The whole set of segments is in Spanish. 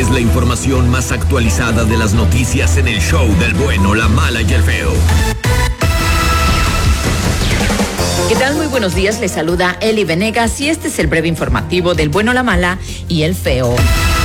es la información más actualizada de las noticias en el show del bueno, la mala y el feo. ¿Qué tal? Muy buenos días, les saluda Eli Venegas y este es el breve informativo del bueno, la mala y el feo.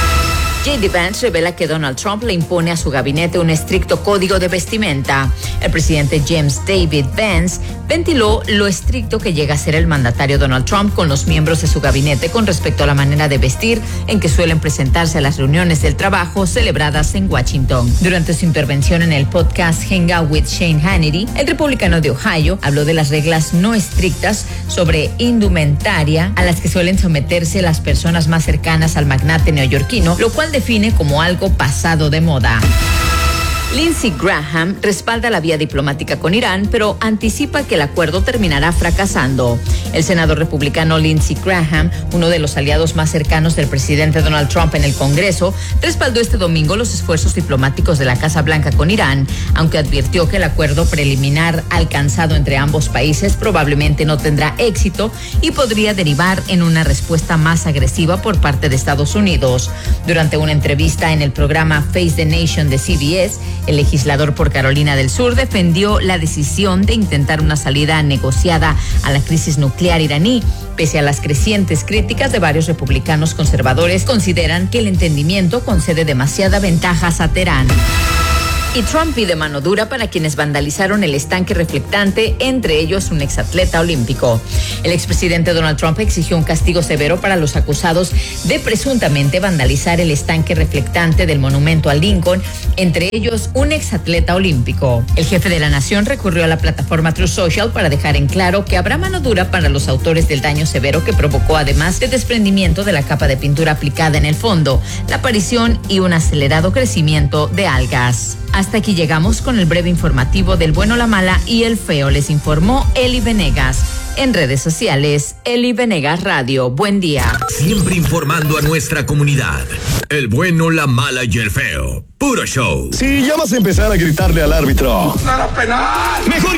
J.D. Vance revela que Donald Trump le impone a su gabinete un estricto código de vestimenta. El presidente James David Vance ventiló lo estricto que llega a ser el mandatario Donald Trump con los miembros de su gabinete con respecto a la manera de vestir en que suelen presentarse a las reuniones del trabajo celebradas en Washington. Durante su intervención en el podcast Hangout with Shane Hannity, el republicano de Ohio habló de las reglas no estrictas sobre indumentaria a las que suelen someterse las personas más cercanas al magnate neoyorquino, lo cual define como algo pasado de moda. Lindsey Graham respalda la vía diplomática con Irán, pero anticipa que el acuerdo terminará fracasando. El senador republicano Lindsey Graham, uno de los aliados más cercanos del presidente Donald Trump en el Congreso, respaldó este domingo los esfuerzos diplomáticos de la Casa Blanca con Irán, aunque advirtió que el acuerdo preliminar alcanzado entre ambos países probablemente no tendrá éxito y podría derivar en una respuesta más agresiva por parte de Estados Unidos. Durante una entrevista en el programa Face the Nation de CBS, el legislador por Carolina del Sur defendió la decisión de intentar una salida negociada a la crisis nuclear iraní. Pese a las crecientes críticas de varios republicanos conservadores, consideran que el entendimiento concede demasiadas ventajas a Teherán. Y Trump pide mano dura para quienes vandalizaron el estanque reflectante, entre ellos un exatleta olímpico. El expresidente Donald Trump exigió un castigo severo para los acusados de presuntamente vandalizar el estanque reflectante del monumento a Lincoln, entre ellos un exatleta olímpico. El jefe de la nación recurrió a la plataforma Truth Social para dejar en claro que habrá mano dura para los autores del daño severo que provocó, además de desprendimiento de la capa de pintura aplicada en el fondo, la aparición y un acelerado crecimiento de algas. Hasta aquí llegamos con el breve informativo del bueno, la mala y el feo. Les informó Eli Venegas. En redes sociales, Eli Venegas Radio. Buen día. Siempre informando a nuestra comunidad. El bueno, la mala y el feo. Puro show. Si ya vas a empezar a gritarle al árbitro, ¡No era penal! mejor